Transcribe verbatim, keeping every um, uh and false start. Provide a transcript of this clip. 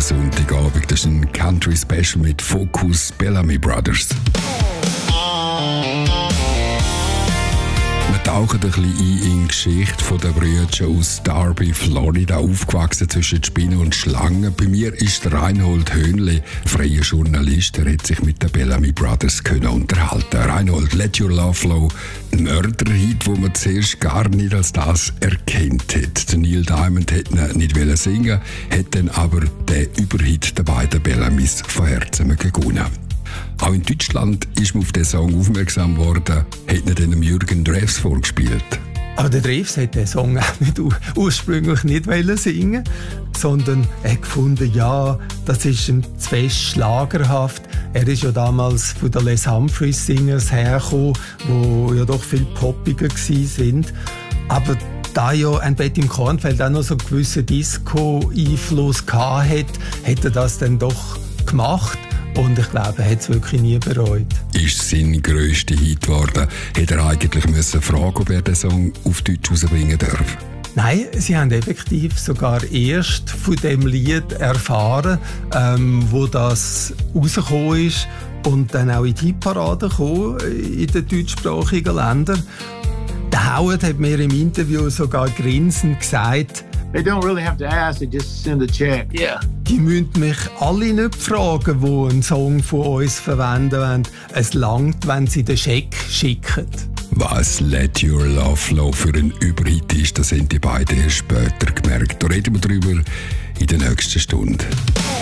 Sonntagabend. Das ist ein Country Special mit Focus Bellamy Brothers. Wir tauchen ein bisschen ein in die Geschichte der Brüder aus Darby, Florida, aufgewachsen zwischen Spinnen und Schlangen. Bei mir ist Reinhold Höhnle, freier Journalist. Er hat sich mit den Bellamy Brothers können unterhalten. Reinhold, Let Your Love Flow, ein Mörderhit, wo man zuerst gar nicht als das erkannt hat. Der Neil Diamond hätte ihn nicht singen wollen, hat dann aber den Überhit der beiden Bellamys von Herzen gewonnen. Auch in Deutschland ist man auf den Song aufmerksam worden, hat ihn dem Jürgen Drews vorgespielt. Aber der Drews hat den Song auch nicht ursprünglich nicht singen, sondern er hat gefunden, ja, das ist ihm zu fest schlagerhaft. Er ist ja damals von den Les Humphreys Singers hergekommen, die ja doch viel poppiger waren. Aber da ja ein Bett im Kornfeld auch noch so einen gewissen Disco-Einfluss hatte, hat er das dann doch gemacht. Und ich glaube, er hat es wirklich nie bereut. Ist sein grösster Hit geworden? Hätte er eigentlich müssen fragen, ob er den Song auf Deutsch rausbringen darf? Nein, sie haben effektiv sogar erst von dem Lied erfahren, ähm, wo das rausgekommen ist und dann auch in die Hitparade gekommen in den deutschsprachigen Ländern. Der Howard hat mir im Interview sogar grinsend gesagt, they don't really have to ask, they just send a check. Yeah. Die müssen mich alle nicht fragen, die einen Song von uns verwenden wollen. Es langt, wenn sie den Scheck schicken. Was Let Your Love Flow für ein Überhit ist, das haben die beiden erst später gemerkt. Da reden wir drüber in der nächsten Stunde.